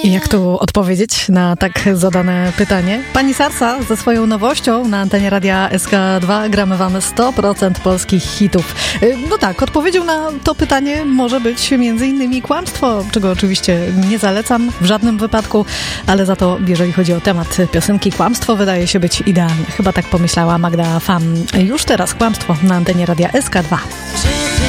I jak tu odpowiedzieć na tak zadane pytanie? Pani Sarsa ze swoją nowością na antenie Radia SK2 gramy wam 100% polskich hitów. No tak, odpowiedzią na to pytanie może być m.in. kłamstwo, czego oczywiście nie zalecam w żadnym wypadku, ale za to, jeżeli chodzi o temat piosenki, kłamstwo wydaje się być idealne. Chyba tak pomyślała Magda Fam. Już teraz kłamstwo na antenie Radia SK2.